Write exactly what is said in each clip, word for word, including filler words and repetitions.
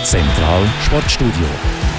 Zentral Sportstudio.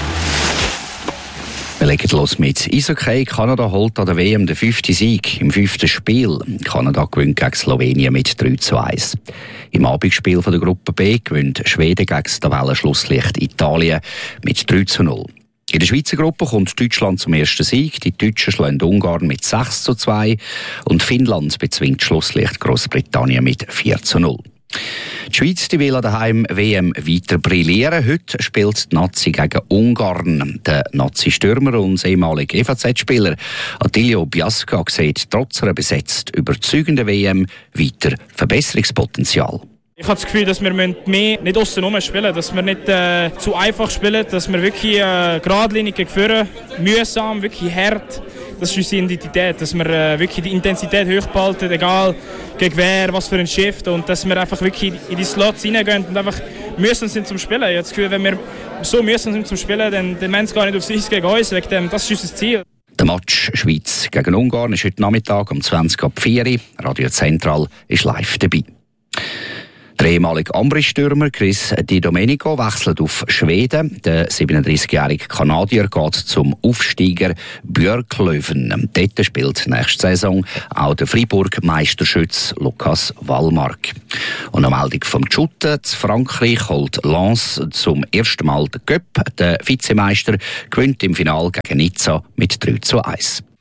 Wir legen los mit Eishockey. Kanada holt an der W M den fünften Sieg im fünften Spiel. Kanada gewinnt gegen Slowenien mit drei zu eins. Im Abendspiel von der Gruppe B gewinnt Schweden gegen das Tabellenschlusslicht Italien mit drei zu null. In der Schweizer Gruppe kommt Deutschland zum ersten Sieg. Die Deutschen schlagen Ungarn mit sechs zu zwei und Finnland bezwingt Schlusslicht Großbritannien mit vier zu null. Die Schweiz die will an der Heim-W M weiter brillieren. Heute spielt die Nazi gegen Ungarn. Der Nazi-Stürmer und ehemalige E V Z-Spieler Attilio Biasca sieht trotz einer besetzt überzeugenden W M weiter Verbesserungspotenzial. Ich habe das Gefühl, dass wir mehr nicht aussen herum spielen, dass wir nicht äh, zu einfach spielen, dass wir wirklich äh, geradlinig gegen vorne, mühsam, wirklich hart. Das ist unsere Identität, dass wir äh, wirklich die Intensität hochbehalten, egal gegen wer, was für ein Shift, und dass wir einfach wirklich in die Slots reingehen und einfach mühsam sind zum Spielen. Ich habe das Gefühl, wenn wir so mühsam sind zum Spielen, dann, dann meinen sie gar nicht aufs Eis gegen uns. Wegen dem, das ist unser Ziel. Der Match Schweiz gegen Ungarn ist heute Nachmittag um zwanzig Uhr vier. Radio Zentral ist live dabei. Der ehemalige Ambri-Stürmer Chris Di Domenico wechselt auf Schweden. Der siebenunddreißigjährige Kanadier geht zum Aufsteiger Björklöven. Dort spielt nächste Saison auch der Fribourg-Meisterschütz Lukas Wallmark. Und eine Meldung vom Schutten. In Frankreich holt Lens zum ersten Mal den Cup. Der Vizemeister gewinnt im Finale gegen Nizza mit drei zu eins.